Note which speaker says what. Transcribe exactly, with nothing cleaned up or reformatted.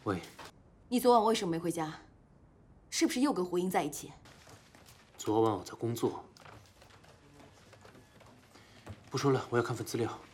Speaker 1: 喂，
Speaker 2: 你昨晚为什么没回家？是不是又跟胡英在一起？
Speaker 1: 昨晚我在工作。不说了，我要看份资料。